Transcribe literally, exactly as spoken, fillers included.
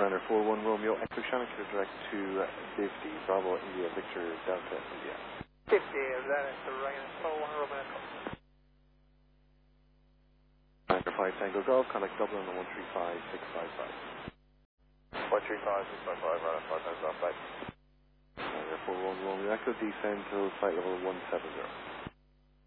Runner four one Romeo Echo Shannon, direct to fifty, Bravo India Victor Delta India. fifty, that is the Ryanair four one Romeo Echo. Anchor five Tango Golf, contact Dublin on one three five six five five. one three five six five five, Ryanair five Tango Golf, bye. Anchor four one Romeo Echo, descend to flight level one seven zero.